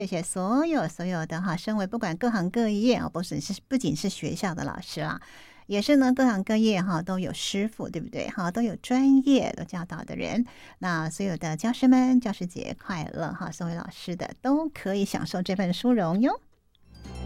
谢谢所有的哈，身为不管各行各业啊，不仅是学校的老师啦，也是呢各行各业哈都有师傅，对不对？哈，都有专业的教导的人。那所有的教师们，教师节快乐哈！身为老师的都可以享受这份殊荣哟。